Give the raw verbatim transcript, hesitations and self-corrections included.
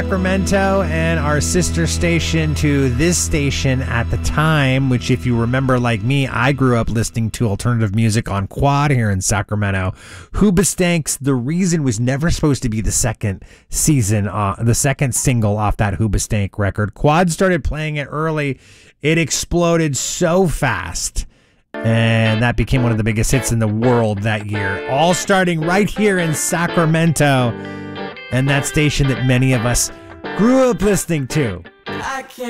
Sacramento and our sister station to this station at the time, which if you remember like me, I grew up listening to alternative music on Quad here in Sacramento. Hoobastank's The Reason was never supposed to be the second season, uh, the second single off that Hoobastank record. Quad started playing it early. It exploded so fast. And that became one of the biggest hits in the world that year. All starting right here in Sacramento. And that station that many of us grew up listening to. I can't